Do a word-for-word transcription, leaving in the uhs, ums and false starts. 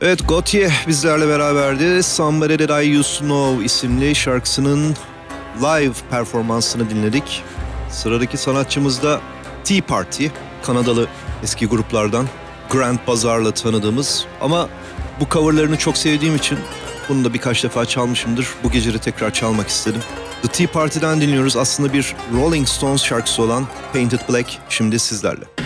Evet, Gotye bizlerle beraberdi. Somebody That I Used To Know isimli şarkısının live performansını dinledik. Sıradaki sanatçımız da Tea Party, Kanadalı eski gruplardan Grand Bazaar'la tanıdığımız, ama bu coverlarını çok sevdiğim için bunu da birkaç defa çalmışımdır. Bu gece de tekrar çalmak istedim. The Tea Party'den dinliyoruz. Aslında bir Rolling Stones şarkısı olan Painted Black şimdi sizlerle.